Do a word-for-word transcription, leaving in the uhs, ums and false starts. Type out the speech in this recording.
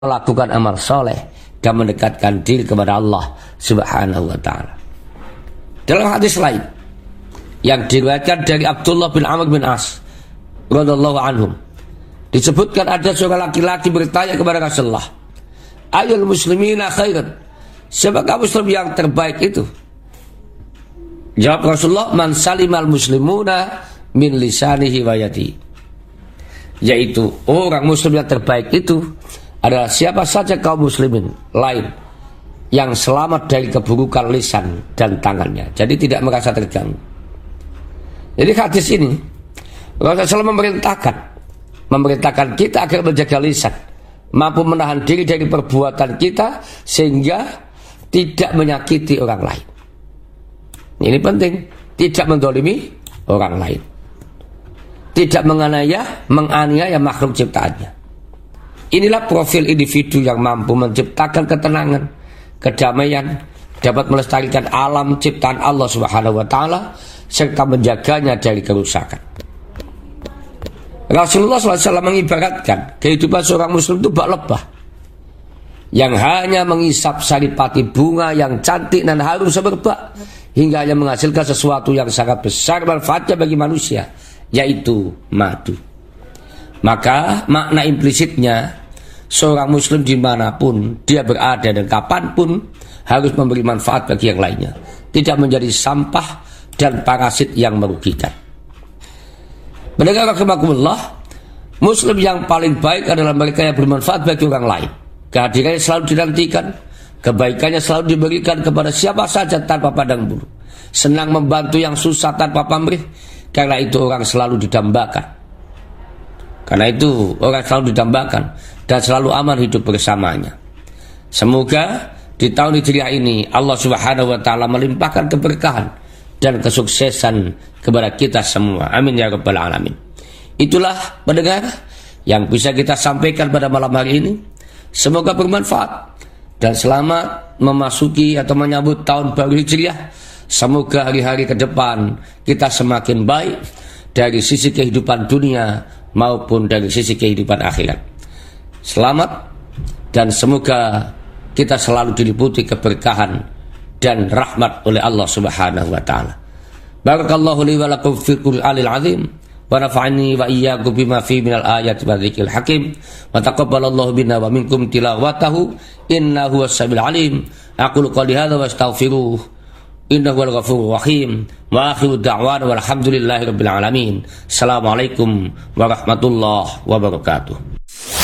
melakukan amal soleh dan mendekatkan diri kepada Allah Subhanahu wa Ta'ala. Dalam hadis lain yang diriwayatkan dari Abdullah bin Amr bin As radhiyallahu anhum, disebutkan ada seorang laki-laki bertanya kepada Rasulullah, "Ayul muslimina khairan?" Siapakah muslim yang terbaik itu? Jawab Rasulullah, "Man salimal muslimuna min lisanihi wa yadihi." Yaitu orang muslim yang terbaik itu adalah siapa saja kaum muslimin lain yang selamat dari keburukan lisan dan tangannya, jadi tidak merasa terganggu. Jadi hadis ini Rasulullah memerintahkan memerintahkan kita agar menjaga lisan, mampu menahan diri dari perbuatan kita sehingga tidak menyakiti orang lain. Ini penting, tidak mendolimi orang lain, tidak menganiaya menganiaya makhluk ciptaannya. Inilah profil individu yang mampu menciptakan ketenangan, kedamaian, dapat melestarikan alam ciptaan Allah Subhanahu wa Ta'ala serta menjaganya dari kerusakan. Rasulullah shallallahu alaihi wasallam mengibaratkan kehidupan seorang muslim itu bak lebah yang hanya mengisap saripati bunga yang cantik dan harum semerbak hingga hanya menghasilkan sesuatu yang sangat besar manfaatnya bagi manusia, yaitu madu. Maka makna implisitnya seorang muslim dimanapun dia berada dan kapanpun harus memberi manfaat bagi yang lainnya, tidak menjadi sampah dan parasit yang merugikan. Mendengar rahimakumullah, muslim yang paling baik adalah mereka yang bermanfaat bagi orang lain. Kehadirannya selalu dinantikan, kebaikannya selalu diberikan kepada siapa saja tanpa pandang bulu, senang membantu yang susah tanpa pamrih. Karena itu orang selalu didambakan. Karena itu orang selalu didambakan dan selalu aman hidup bersamanya. Semoga di tahun Hijriah ini Allah Subhanahu wa Ta'ala melimpahkan keberkahan dan kesuksesan kepada kita semua. Amin ya rabbal alamin. Itulah pendengar yang bisa kita sampaikan pada malam hari ini. Semoga bermanfaat dan selamat memasuki atau menyambut tahun baru Hijriah. Semoga hari-hari ke depan kita semakin baik dari sisi kehidupan dunia maupun dari sisi kehidupan akhirat. Selamat dan semoga kita selalu diliputi keberkahan dan rahmat oleh Allah Subhanahu wa Ta'ala. Barakallahu li wa lakum fil Qur'anil azim wa nafa'ani wa iyyakum bima fi minal ayati wa dzikril hakim wa taqabbalallahu minna wa minkum tilawatahu innahu was-sami'ul alim. Aqulu qouli hadza wa astaghfiruh innahu wal ghafurur rahim wa akhiru da'wana walhamdulillahi rabbil alamin. Assalamualaikum warahmatullahi wabarakatuh.